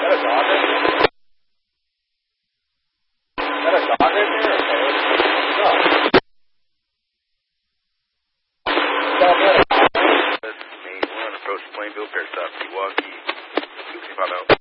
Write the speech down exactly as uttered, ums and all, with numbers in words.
that a dog right there? Is that a dog right there? No. This is me. We're on approach Plainville, Fairstock, Pewaukee. two three five out.